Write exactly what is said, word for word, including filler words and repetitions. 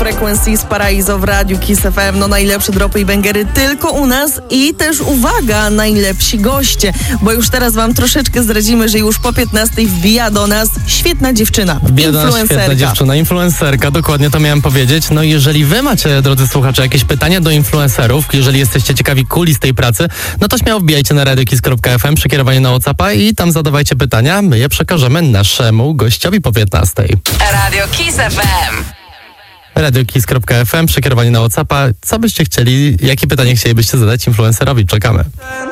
Frequencies Paraiso w Radiu Kiss F M. No najlepsze dropy i bangery tylko u nas i też uwaga, najlepsi goście, bo już teraz wam troszeczkę zdradzimy, że już po piętnastej wbija do nas świetna dziewczyna, wbija do nas świetna dziewczyna, influencerka, dokładnie to miałem powiedzieć. No i jeżeli wy macie, drodzy słuchacze, jakieś pytania do influencerów, jeżeli jesteście ciekawi kulis tej pracy, no to śmiało wbijajcie na radiokiss kropka f m, przekierowanie na WhatsAppa i tam zadawajcie pytania, my je przekażemy naszemu gościowi po piętnastej. Radio Kiss F M. radiokiss kropka f m, przekierowanie na WhatsAppa. Co byście chcieli, jakie pytanie chcielibyście zadać influencerowi? Czekamy.